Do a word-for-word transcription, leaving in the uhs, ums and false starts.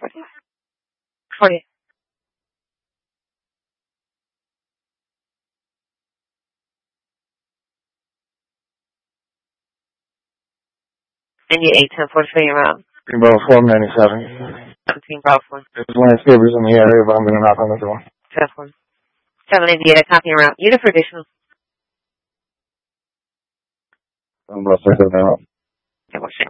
forty. forty. And you eight ten four three around. Bravo four ninety-seven. seventeen Bravo four. There's landscapers in the area, but I'm going to knock on the door. seven four. seven eighty-eight, I copy around. Unit for additional. I'm going to check that out. Okay, we'll see.